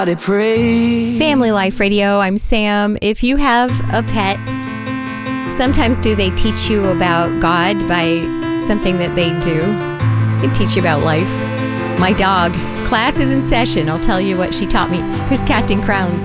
Family Life Radio, I'm Sam. If you have a pet, sometimes do they teach you about God by something that they do? They teach you about life. My dog, class is in session. I'll tell you what she taught me. Here's Casting Crowns.